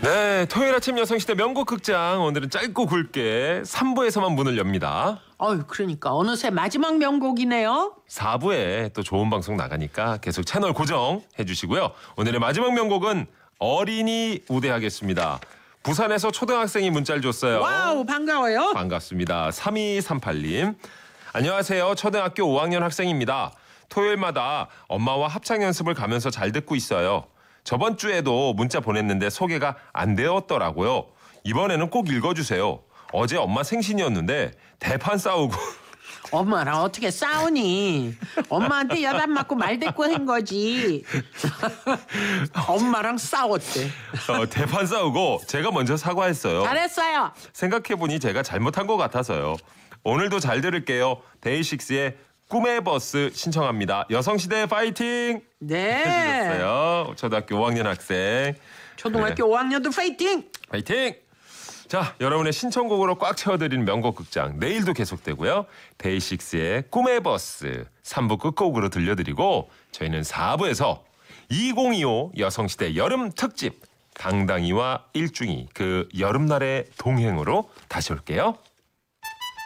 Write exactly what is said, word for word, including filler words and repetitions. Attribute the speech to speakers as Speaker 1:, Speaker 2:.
Speaker 1: 네, 토요일 아침 여성시대 명곡 극장 오늘은 짧고 굵게 삼 부에서만 문을 엽니다.
Speaker 2: 어휴, 그러니까 어느새 마지막 명곡이네요.
Speaker 1: 사 부에 또 좋은 방송 나가니까 계속 채널 고정해 주시고요. 오늘의 마지막 명곡은 어린이 우대하겠습니다. 부산에서 초등학생이 문자를 줬어요.
Speaker 2: 와우, 반가워요.
Speaker 1: 반갑습니다. 삼이삼팔 님. 안녕하세요. 초등학교 오 학년 학생입니다. 토요일마다 엄마와 합창 연습을 가면서 잘 듣고 있어요. 저번 주에도 문자 보냈는데 소개가 안 되었더라고요. 이번에는 꼭 읽어주세요. 어제 엄마 생신이었는데 대판 싸우고
Speaker 2: 엄마랑 어떻게 싸우니? 엄마한테 여단 맞고 말대꾸 한 거지. 엄마랑 싸웠대.
Speaker 1: 어, 대판 싸우고 제가 먼저 사과했어요.
Speaker 2: 잘했어요.
Speaker 1: 생각해보니 제가 잘못한 것 같아서요. 오늘도 잘 들을게요. 데이식스의 꿈의 버스 신청합니다. 여성시대 파이팅!
Speaker 2: 네.
Speaker 1: 해주셨어요. 초등학교 오 학년 학생.
Speaker 2: 초등학교
Speaker 1: 그래.
Speaker 2: 오 학년도 파이팅!
Speaker 1: 파이팅! 자, 여러분의 신청곡으로 꽉 채워드리는 명곡 극장 내일도 계속되고요. 데이식스의 꿈의 버스 삼 부 끝곡으로 들려드리고 저희는 사 부에서 이천이십오 여성시대 여름 특집 강당이와 일중이 그 여름날의 동행으로 다시 올게요.